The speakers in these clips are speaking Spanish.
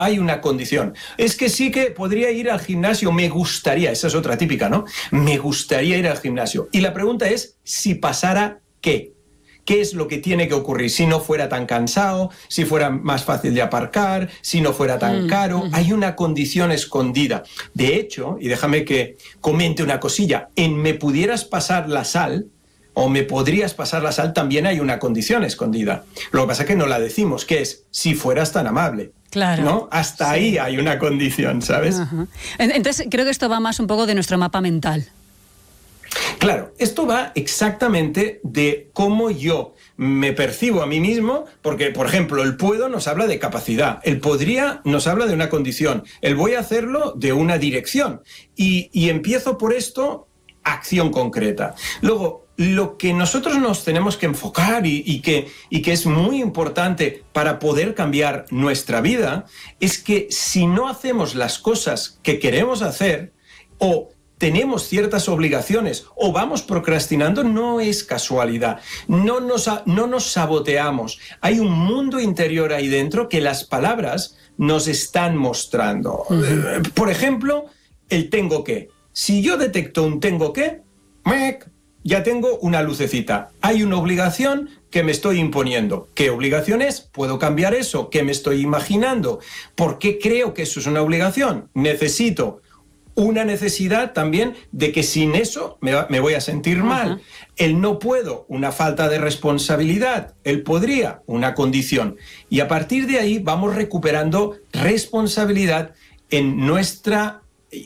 hay una condición. Es que sí que podría ir al gimnasio, me gustaría, esa es otra típica, ¿no? Me gustaría ir al gimnasio. Y la pregunta es, si pasara, ¿qué? ¿Qué es lo que tiene que ocurrir? Si no fuera tan cansado, si fuera más fácil de aparcar, si no fuera tan caro. Hay una condición escondida. De hecho, y déjame que comente una cosilla, en me pudieras pasar la sal, o me podrías pasar la sal, también hay una condición escondida. Lo que pasa es que no la decimos, que es, si fueras tan amable. Claro. ¿No? Hasta ahí hay una condición, ¿sabes? Ajá. Entonces, creo que esto va más un poco de nuestro mapa mental. Claro, esto va exactamente de cómo yo me percibo a mí mismo, porque, por ejemplo, el puedo nos habla de capacidad, el podría nos habla de una condición, el voy a hacerlo de una dirección. Y empiezo por esto, acción concreta. Luego, lo que nosotros nos tenemos que enfocar y que es muy importante para poder cambiar nuestra vida, es que si no hacemos las cosas que queremos hacer, o tenemos ciertas obligaciones o vamos procrastinando, no es casualidad. No nos saboteamos. Hay un mundo interior ahí dentro que las palabras nos están mostrando. Por ejemplo, el tengo que. Si yo detecto un tengo que, ya tengo una lucecita. Hay una obligación que me estoy imponiendo. ¿Qué obligación es? ¿Puedo cambiar eso? ¿Qué me estoy imaginando? ¿Por qué creo que eso es una obligación? Necesito una necesidad también de que sin eso me voy a sentir mal. El no puedo, una falta de responsabilidad. El podría, una condición. Y a partir de ahí vamos recuperando responsabilidad en nuestra,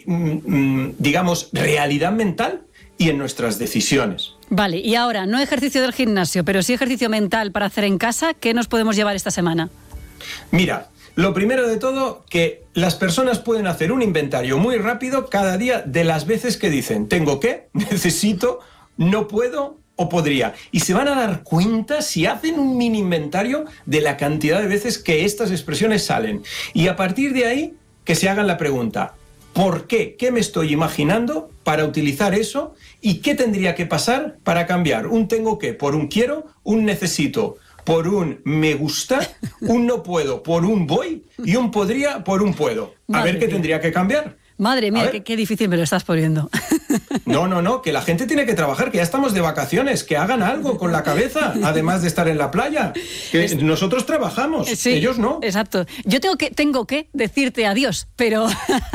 digamos, realidad mental y en nuestras decisiones. Vale, y ahora, no ejercicio del gimnasio, pero sí ejercicio mental para hacer en casa. ¿Qué nos podemos llevar esta semana? Mira, lo primero de todo, que las personas pueden hacer un inventario muy rápido cada día de las veces que dicen tengo que, necesito, no puedo o podría. Y se van a dar cuenta, si hacen un mini inventario, de la cantidad de veces que estas expresiones salen. Y a partir de ahí, que se hagan la pregunta, ¿por qué? ¿Qué me estoy imaginando para utilizar eso? ¿Y qué tendría que pasar para cambiar un tengo que por un quiero, un necesito por un me gusta, un no puedo por un voy y un podría por un puedo? A ver qué tendría que cambiar. Madre mía, qué difícil me lo estás poniendo. No, que la gente tiene que trabajar, que ya estamos de vacaciones, que hagan algo con la cabeza, además de estar en la playa. Que nosotros trabajamos, sí, ellos no. Exacto. Yo tengo que decirte adiós, pero...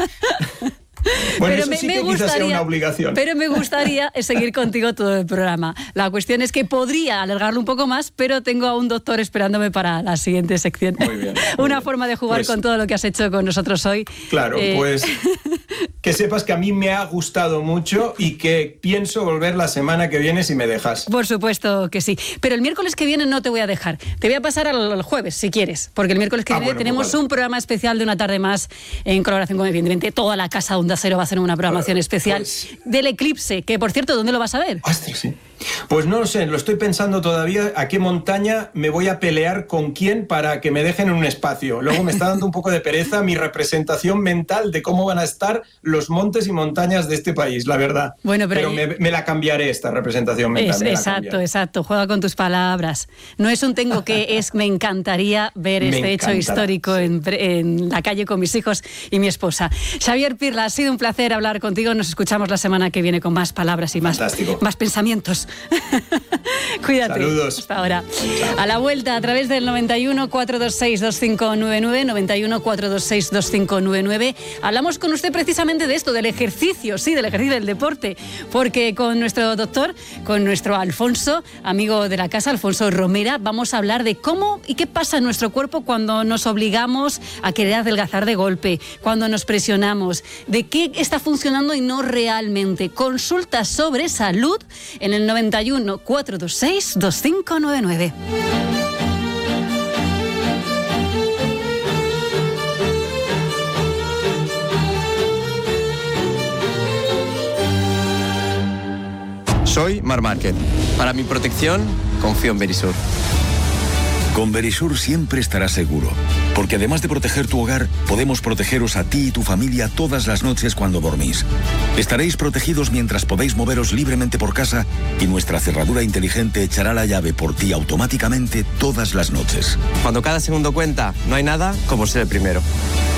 Bueno, pero eso sí que quizás sea una obligación. Pero me gustaría seguir contigo todo el programa. La cuestión es que podría alargarlo un poco más, pero tengo a un doctor esperándome para la siguiente sección. Muy bien. Una forma de jugar con todo lo que has hecho con nosotros hoy. Claro, pues que sepas que a mí me ha gustado mucho y que pienso volver la semana que viene si me dejas. Por supuesto que sí. Pero el miércoles que viene no te voy a dejar. Te voy a pasar al jueves, si quieres. Porque el miércoles que viene tenemos un programa especial de una tarde más en colaboración con, evidentemente, toda la casa Onda Cero va a hacer una programación especial del eclipse, que por cierto, ¿dónde lo vas a ver? Ostras, sí. Pues no lo sé, lo estoy pensando todavía a qué montaña me voy a pelear con quién para que me dejen en un espacio. Luego me está dando un poco de pereza mi representación mental de cómo van a estar los montes y montañas de este país, la verdad. Bueno, pero me la cambiaré esta representación mental. Exacto, juega con tus palabras. No es un tengo que, es me encantaría ver este hecho histórico en la calle con mis hijos y mi esposa. Xavier Pirla, ha sido un placer hablar contigo. Nos escuchamos la semana que viene con más palabras y más pensamientos. Cuídate. Saludos. Hasta ahora. A la vuelta, a través del 91 426 2599, 91 426 2599, hablamos con usted precisamente de esto, del ejercicio, del ejercicio del deporte, porque con nuestro doctor, con nuestro Alfonso, amigo de la casa, Alfonso Romera, vamos a hablar de cómo y qué pasa en nuestro cuerpo cuando nos obligamos a querer adelgazar de golpe, cuando nos presionamos, de qué está funcionando y no realmente. Consultas sobre salud en el 91 426 2599. Soy Mar Márquez. Para mi protección, confío en Verisur. Con Verisur siempre estarás seguro, porque además de proteger tu hogar, podemos protegeros a ti y tu familia todas las noches cuando dormís. Estaréis protegidos mientras podéis moveros libremente por casa y nuestra cerradura inteligente echará la llave por ti automáticamente todas las noches. Cuando cada segundo cuenta, no hay nada como ser el primero.